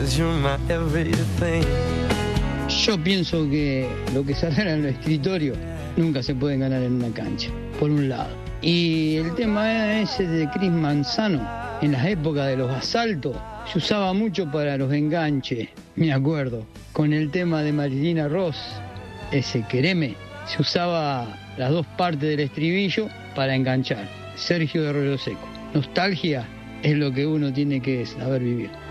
Yo pienso que lo que se gana en el escritorio nunca se puede ganar en una cancha, por un lado. Y el tema ese de Chris Manzano, en las épocas de los asaltos, se usaba mucho para los enganches, me acuerdo. Con el tema de Marilina Ross, ese quereme, se usaba las dos partes del estribillo para enganchar. Sergio de Arroyo Seco. Nostalgia es lo que uno tiene que saber vivir.